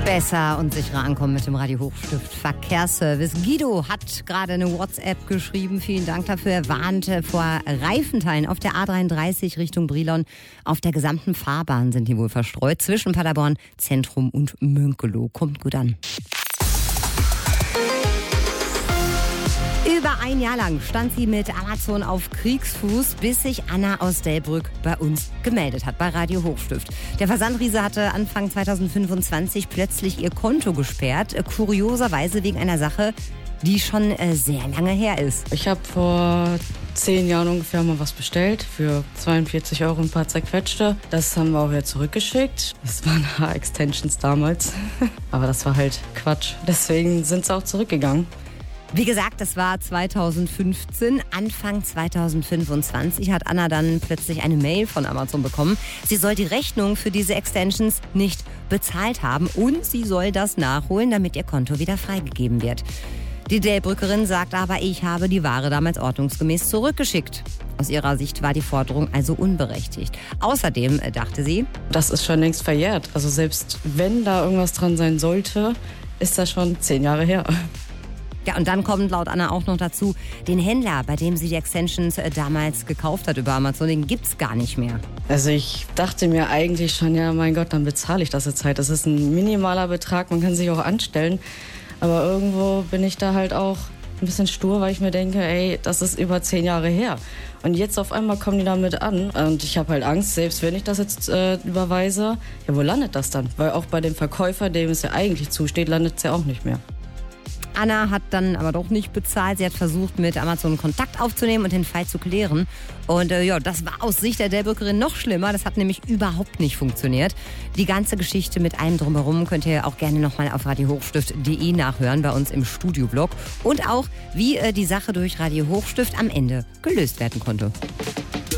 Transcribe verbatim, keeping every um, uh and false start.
Besser und sicherer ankommen mit dem Radio Hochstift Verkehrsservice. Guido hat gerade eine WhatsApp geschrieben. Vielen Dank dafür. Er warnte vor Reifenteilen auf der A dreiunddreißig Richtung Brilon. Auf der gesamten Fahrbahn sind die wohl verstreut. Zwischen Paderborn, Zentrum und Münkelow. Kommt gut an. Über ein Jahr lang stand sie mit Amazon auf Kriegsfuß, bis sich Anna aus Delbrück bei uns gemeldet hat, bei Radio Hochstift. Der Versandriese hatte Anfang zweitausendfünfundzwanzig plötzlich ihr Konto gesperrt, kurioserweise wegen einer Sache, die schon äh, sehr lange her ist. Ich habe vor zehn Jahren ungefähr mal was bestellt für zweiundvierzig Euro ein paar zerquetschte. Das haben wir auch wieder zurückgeschickt. Das waren Haar-Extensions damals, aber das war halt Quatsch. Deswegen sind sie auch zurückgegangen. Wie gesagt, das war zweitausendfünfzehn. Anfang zweitausendfünfundzwanzig hat Anna dann plötzlich eine Mail von Amazon bekommen. Sie soll die Rechnung für diese Extensions nicht bezahlt haben und sie soll das nachholen, damit ihr Konto wieder freigegeben wird. Die Delbrückerin sagt aber, ich habe die Ware damals ordnungsgemäß zurückgeschickt. Aus ihrer Sicht war die Forderung also unberechtigt. Außerdem dachte sie, das ist schon längst verjährt. Also selbst wenn da irgendwas dran sein sollte, ist das schon zehn Jahre her. Ja, und dann kommt laut Anna auch noch dazu, den Händler, bei dem sie die Extensions damals gekauft hat über Amazon, den gibt's gar nicht mehr. Also ich dachte mir eigentlich schon, ja mein Gott, dann bezahle ich das jetzt halt. Das ist ein minimaler Betrag, man kann sich auch anstellen. Aber irgendwo bin ich da halt auch ein bisschen stur, weil ich mir denke, ey, das ist über zehn Jahre her. Und jetzt auf einmal kommen die damit an. Und ich habe halt Angst, selbst wenn ich das jetzt äh, überweise, ja, wo landet das dann? Weil auch bei dem Verkäufer, dem es ja eigentlich zusteht, landet es ja auch nicht mehr. Anna hat dann aber doch nicht bezahlt. Sie hat versucht, mit Amazon Kontakt aufzunehmen und den Fall zu klären. Und äh, ja, das war aus Sicht der Delbrückerin noch schlimmer. Das hat nämlich überhaupt nicht funktioniert. Die ganze Geschichte mit allem drumherum könnt ihr auch gerne nochmal auf radio hochstift punkt de nachhören, bei uns im Studioblog. Und auch, wie äh, die Sache durch Radio Hochstift am Ende gelöst werden konnte.